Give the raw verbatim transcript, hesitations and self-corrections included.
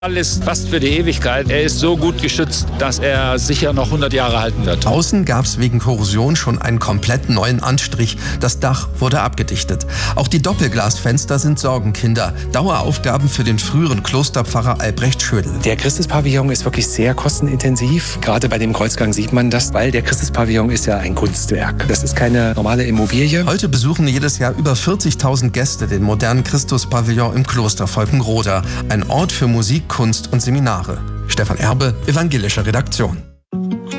Alles fast für die Ewigkeit. Er ist so gut geschützt, dass er sicher noch hundert Jahre halten wird. Außen gab es wegen Korrosion schon einen komplett neuen Anstrich. Das Dach wurde abgedichtet. Auch die Doppelglasfenster sind Sorgenkinder. Daueraufgaben für den früheren Klosterpfarrer Albrecht Schödel. Der Christuspavillon ist wirklich sehr kostenintensiv. Gerade bei dem Kreuzgang sieht man das, weil der Christuspavillon ist ja ein Kunstwerk. Das ist keine normale Immobilie. Heute besuchen jedes Jahr über vierzigtausend Gäste den modernen Christuspavillon im Kloster Volkenroda. Ein Ort für Musik, Kunst und Seminare. Stefan Erbe, evangelische Redaktion.